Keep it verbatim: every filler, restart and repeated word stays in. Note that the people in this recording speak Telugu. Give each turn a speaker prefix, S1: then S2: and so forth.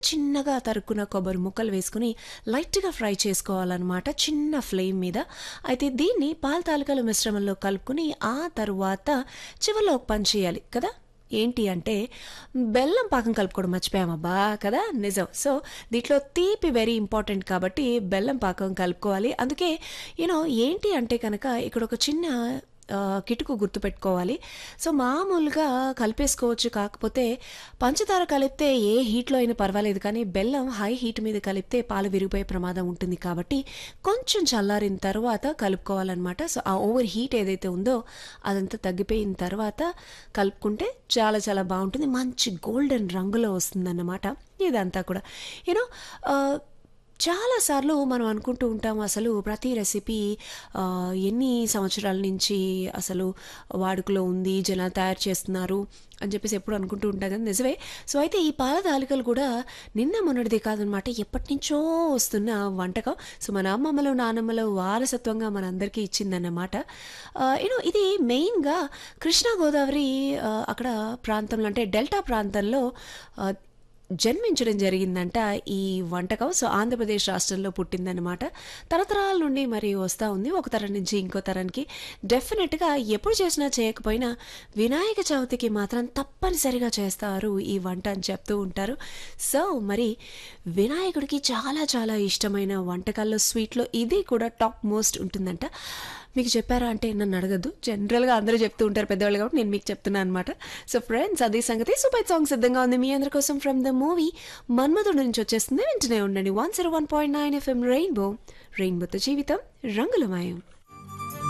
S1: చిన్నగా తరుక్కున్న కొబ్బరి ముక్కలు వేసుకొని లైట్‌గా ఫ్రై చేసుకోవాలనమాట చిన్న ఫ్లేమ్ మీద. అయితే దీన్ని పాల తాలికల మిశ్రమంలో కలుపుకొని ఆ తరువాత చివర్లో ఒక పని చేయాలి కదా! ఏంటి అంటే బెల్లం పాకం కలుపుకోవడం మర్చిపోయామబ్బా! కదా! నిజం. సో, దీంట్లో తీపి వెరీ ఇంపార్టెంట్ కాబట్టి బెల్లం పాకం కలుపుకోవాలి. అందుకే యూ నో ఏంటి అంటే కనుక ఇక్కడొక చిన్న ఆహ్, కిటుకు గుర్తుపెట్టుకోవాలి. సో, మామూలుగా కలిపేసుకోవచ్చు. కాకపోతే పంచదార కలిపితే ఏ హీట్‌లో అయినా పర్వాలేదు. కానీ బెల్లం హై హీట్ మీద కలిపితే పాలు విరిగిపోయే ప్రమాదం ఉంటుంది కాబట్టి కొంచెం చల్లారిన తర్వాత కలుపుకోవాలనమాట. సో, ఆ ఓవర్ హీట్ ఏదైతే ఉందో అదంతా తగ్గిపోయిన తర్వాత కలుపుకుంటే చాలా చాలా బావుంటుంది. మంచి గోల్డెన్ రంగులో వస్తుందన్నమాట ఇదంతా కూడా. యూ నో ఆహ్, చాలా సార్లు మనం అనుకుంటూ ఉంటాం అసలు ప్రతి రెసిపీ ఆహ్, ఎన్ని సంవత్సరాల నుంచి అసలు వాడుకలో ఉంది, జనాలు తయారు చేస్తున్నారు అని చెప్పేసి ఎప్పుడు అనుకుంటూ ఉంటాం కదా! నిజమే. సో, అయితే ఈ పాల తాలికలు కూడా నిన్న మొన్నటిది కాదనమాట. ఎప్పటినుంచో వస్తున్న వంటకం. సో, మన అమ్మమ్మలు, నానమ్మలు వారసత్వంగా మనందరికీ ఇచ్చిందన్నమాట. ఆహ్, యూ నో ఇది మెయిన్‌గా కృష్ణా గోదావరి ఆహ్, అక్కడ ప్రాంతంలో అంటే డెల్టా ప్రాంతంలో ఆహ్, జన్మించడం జరిగిందంట ఈ వంటకం. సో, ఆంధ్రప్రదేశ్ రాష్ట్రంలో పుట్టిందనమాట. తరతరాల నుండి మరి వస్తా ఉంది. ఒక తరం నుంచి ఇంకో తరానికి. డెఫినెట్‌గా ఎప్పుడు చేసినా చేయకపోయినా వినాయక చవితికి మాత్రం తప్పనిసరిగా చేస్తారు ఈ వంట అని చెప్తూ ఉంటారు. సో, మరి వినాయకుడికి చాలా చాలా ఇష్టమైన వంటకాల్లో స్వీట్‌లో ఇది కూడా టాప్ మోస్ట్ ఉంటుందంట. మీకు చెప్పారా అంటే నన్ను అడగద్దు. జనరల్‌గా అందరూ చెప్తూ ఉంటారు పెద్దవాళ్ళు కాబట్టి నేను మీకు చెప్తున్నాను అనమాట. సో, ఫ్రెండ్స్ అది సంగతి. సూపర్ సాంగ్ సిద్ధంగా ఉంది మీ అందరి కోసం ఫ్రమ్ ద మూవీ 'మన్మధుడు' నుంచి వచ్చేస్తుంది. వింటూనే ఉండండి. One zero one point nine FM rainbow. రెయిన్బోతో జీవితం రంగులమయం.